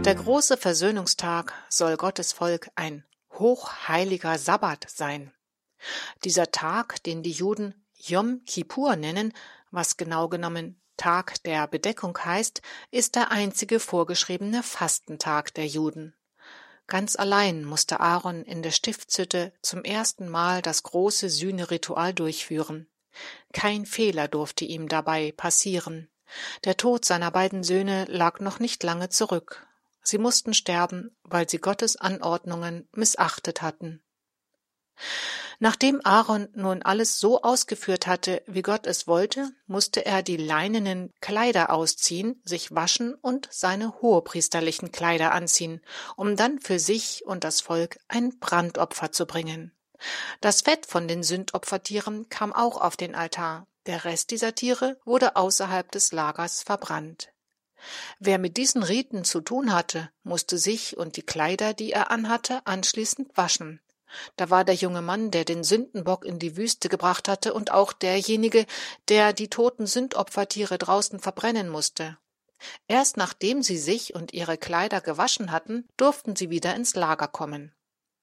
Der große Versöhnungstag soll Gottes Volk ein hochheiliger Sabbat sein. Dieser Tag, den die Juden Yom Kippur nennen, was genau genommen Tag der Bedeckung heißt, ist der einzige vorgeschriebene Fastentag der Juden. Ganz allein musste Aaron in der Stiftshütte zum ersten Mal das große Sühneritual durchführen. Kein Fehler durfte ihm dabei passieren. Der Tod seiner beiden Söhne lag noch nicht lange zurück. Sie mussten sterben, weil sie Gottes Anordnungen missachtet hatten. Nachdem Aaron nun alles so ausgeführt hatte, wie Gott es wollte, musste er die leinenen Kleider ausziehen, sich waschen und seine hohepriesterlichen Kleider anziehen, um dann für sich und das Volk ein Brandopfer zu bringen. Das Fett von den Sündopfertieren kam auch auf den Altar. Der Rest dieser Tiere wurde außerhalb des Lagers verbrannt. Wer mit diesen Riten zu tun hatte, musste sich und die Kleider, die er anhatte, anschließend waschen. Da war der junge Mann, der den Sündenbock in die Wüste gebracht hatte, und auch derjenige, der die toten Sündopfertiere draußen verbrennen musste. Erst nachdem sie sich und ihre Kleider gewaschen hatten, durften sie wieder ins Lager kommen.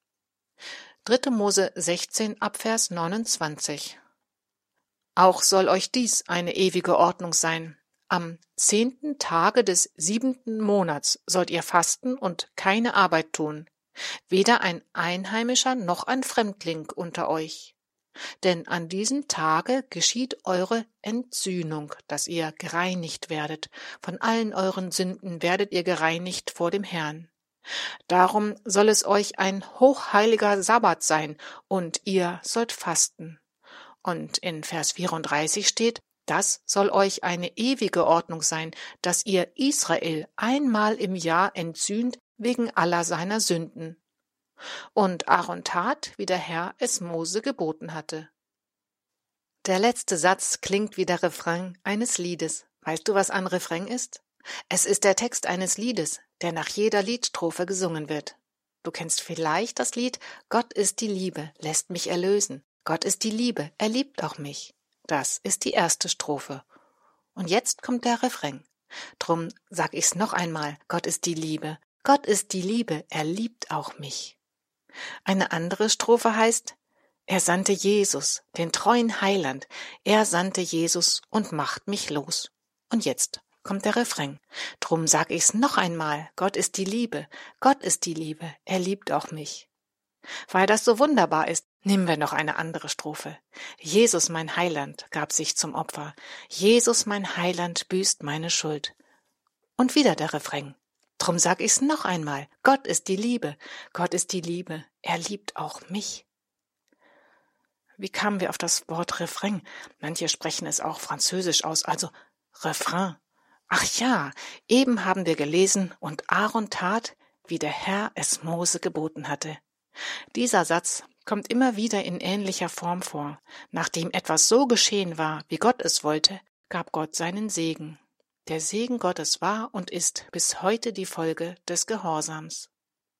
3. Mose 16 ab Vers 29. Auch soll euch dies eine ewige Ordnung sein. Am 10. Tage des 7. Monats sollt ihr fasten und keine Arbeit tun, weder ein Einheimischer noch ein Fremdling unter euch. Denn an diesem Tage geschieht eure Entsühnung, dass ihr gereinigt werdet. Von allen euren Sünden werdet ihr gereinigt vor dem Herrn. Darum soll es euch ein hochheiliger Sabbat sein, und ihr sollt fasten. Und in Vers 34 steht: Das soll euch eine ewige Ordnung sein, dass ihr Israel einmal im Jahr entsühnt wegen aller seiner Sünden. Und Aaron tat, wie der Herr es Mose geboten hatte. Der letzte Satz klingt wie der Refrain eines Liedes. Weißt du, was ein Refrain ist? Es ist der Text eines Liedes, der nach jeder Liedstrophe gesungen wird. Du kennst vielleicht das Lied »Gott ist die Liebe, lässt mich erlösen«. Gott ist die Liebe, er liebt auch mich. Das ist die erste Strophe. Und jetzt kommt der Refrain. Drum sag ich's noch einmal: Gott ist die Liebe, Gott ist die Liebe, er liebt auch mich. Eine andere Strophe heißt: Er sandte Jesus, den treuen Heiland, er sandte Jesus und macht mich los. Und jetzt kommt der Refrain. Drum sag ich's noch einmal: Gott ist die Liebe, Gott ist die Liebe, er liebt auch mich. Weil das so wunderbar ist, nehmen wir noch eine andere Strophe. Jesus, mein Heiland, gab sich zum Opfer. Jesus, mein Heiland, büßt meine Schuld. Und wieder der Refrain. Drum sag ich's noch einmal: Gott ist die Liebe, Gott ist die Liebe, er liebt auch mich. Wie kamen wir auf das Wort Refrain? Manche sprechen es auch französisch aus, also Refrain. Ach ja, eben haben wir gelesen: Und Aaron tat, wie der Herr es Mose geboten hatte. Dieser Satz kommt immer wieder in ähnlicher Form vor. Nachdem etwas so geschehen war, wie Gott es wollte, gab Gott seinen Segen. Der Segen Gottes war und ist bis heute die Folge des Gehorsams.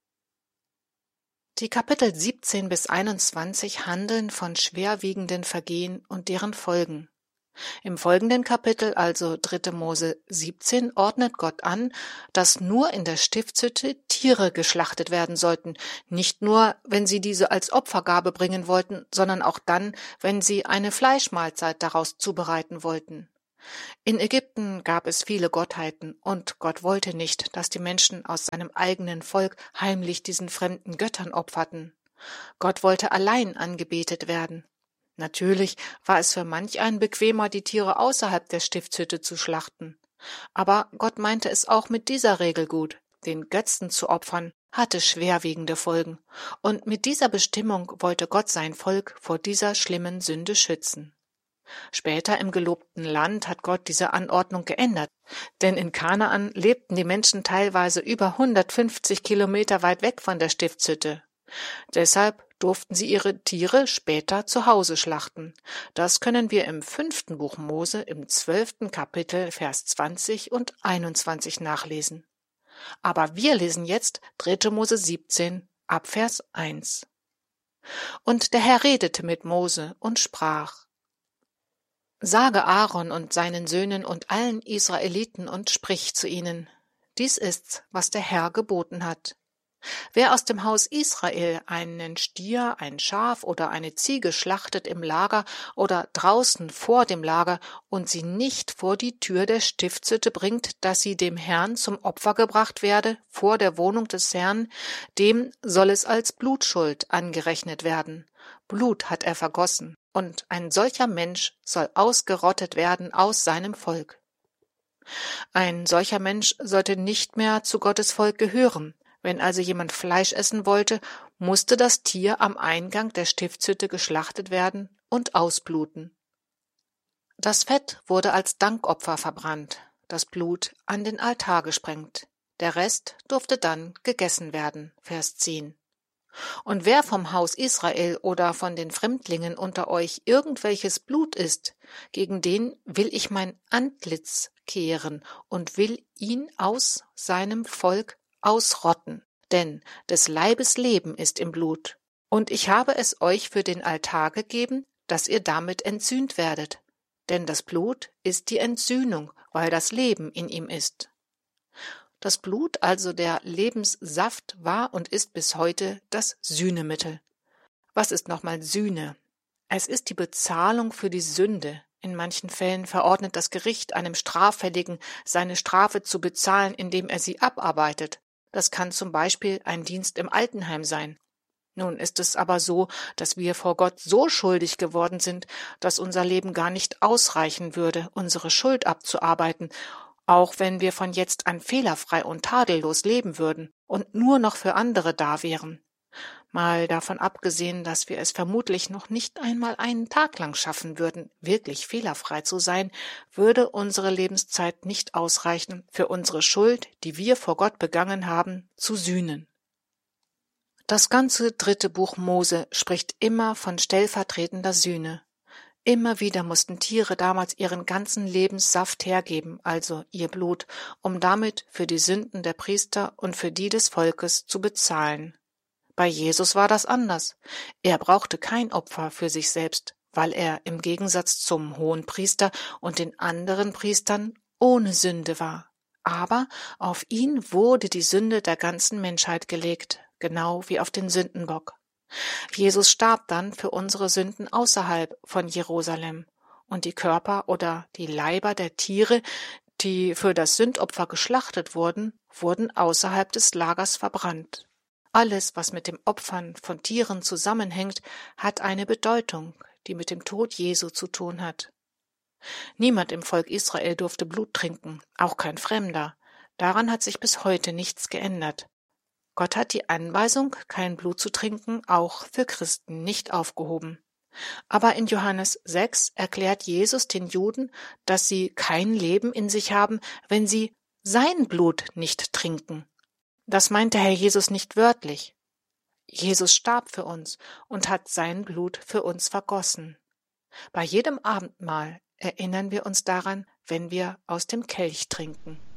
Die Kapitel 17 bis 21 handeln von schwerwiegenden Vergehen und deren Folgen. Im folgenden Kapitel, also 3. Mose 17, ordnet Gott an, dass nur in der Stiftshütte Tiere geschlachtet werden sollten, nicht nur, wenn sie diese als Opfergabe bringen wollten, sondern auch dann, wenn sie eine Fleischmahlzeit daraus zubereiten wollten. In Ägypten gab es viele Gottheiten, und Gott wollte nicht, dass die Menschen aus seinem eigenen Volk heimlich diesen fremden Göttern opferten. Gott wollte allein angebetet werden. Natürlich war es für manch einen bequemer, die Tiere außerhalb der Stiftshütte zu schlachten. Aber Gott meinte es auch mit dieser Regel gut. Den Götzen zu opfern hatte schwerwiegende Folgen. Und mit dieser Bestimmung wollte Gott sein Volk vor dieser schlimmen Sünde schützen. Später im gelobten Land hat Gott diese Anordnung geändert, denn in Kanaan lebten die Menschen teilweise über 150 Kilometer weit weg von der Stiftshütte. Deshalb durften sie ihre Tiere später zu Hause schlachten. Das können wir im 5. Buch Mose im 12. Kapitel Vers 20 und 21 nachlesen. Aber wir lesen jetzt 3. Mose 17 ab Vers 1. Und der Herr redete mit Mose und sprach: Sage Aaron und seinen Söhnen und allen Israeliten und sprich zu ihnen: Dies ist's, was der Herr geboten hat. Wer aus dem Haus Israel einen Stier, ein Schaf oder eine Ziege schlachtet im Lager oder draußen vor dem Lager und sie nicht vor die Tür der Stiftshütte bringt, dass sie dem Herrn zum Opfer gebracht werde, vor der Wohnung des Herrn, dem soll es als Blutschuld angerechnet werden. Blut hat er vergossen, und ein solcher Mensch soll ausgerottet werden aus seinem Volk. Ein solcher Mensch sollte nicht mehr zu Gottes Volk gehören. Wenn also jemand Fleisch essen wollte, musste das Tier am Eingang der Stiftshütte geschlachtet werden und ausbluten. Das Fett wurde als Dankopfer verbrannt, das Blut an den Altar gesprengt. Der Rest durfte dann gegessen werden. Vers 10. Und wer vom Haus Israel oder von den Fremdlingen unter euch irgendwelches Blut isst, gegen den will ich mein Antlitz kehren und will ihn aus seinem Volk ausrotten, denn des Leibes Leben ist im Blut. Und ich habe es euch für den Altar gegeben, dass ihr damit entsühnt werdet. Denn das Blut ist die Entsühnung, weil das Leben in ihm ist. Das Blut, also der Lebenssaft, war und ist bis heute das Sühnemittel. Was ist nochmal Sühne? Es ist die Bezahlung für die Sünde. In manchen Fällen verordnet das Gericht einem Straffälligen, seine Strafe zu bezahlen, indem er sie abarbeitet. Das kann zum Beispiel ein Dienst im Altenheim sein. Nun ist es aber so, dass wir vor Gott so schuldig geworden sind, dass unser Leben gar nicht ausreichen würde, unsere Schuld abzuarbeiten, auch wenn wir von jetzt an fehlerfrei und tadellos leben würden und nur noch für andere da wären. Mal davon abgesehen, dass wir es vermutlich noch nicht einmal einen Tag lang schaffen würden, wirklich fehlerfrei zu sein, würde unsere Lebenszeit nicht ausreichen, für unsere Schuld, die wir vor Gott begangen haben, zu sühnen. Das ganze 3. Buch Mose spricht immer von stellvertretender Sühne. Immer wieder mussten Tiere damals ihren ganzen Lebenssaft hergeben, also ihr Blut, um damit für die Sünden der Priester und für die des Volkes zu bezahlen. Bei Jesus war das anders. Er brauchte kein Opfer für sich selbst, weil er im Gegensatz zum Hohenpriester und den anderen Priestern ohne Sünde war. Aber auf ihn wurde die Sünde der ganzen Menschheit gelegt, genau wie auf den Sündenbock. Jesus starb dann für unsere Sünden außerhalb von Jerusalem, und die Körper oder die Leiber der Tiere, die für das Sündopfer geschlachtet wurden, wurden außerhalb des Lagers verbrannt. Alles, was mit dem Opfern von Tieren zusammenhängt, hat eine Bedeutung, die mit dem Tod Jesu zu tun hat. Niemand im Volk Israel durfte Blut trinken, auch kein Fremder. Daran hat sich bis heute nichts geändert. Gott hat die Anweisung, kein Blut zu trinken, auch für Christen nicht aufgehoben. Aber in Johannes 6 erklärt Jesus den Juden, dass sie kein Leben in sich haben, wenn sie sein Blut nicht trinken. Das meint der Herr Jesus nicht wörtlich. Jesus starb für uns und hat sein Blut für uns vergossen. Bei jedem Abendmahl erinnern wir uns daran, wenn wir aus dem Kelch trinken.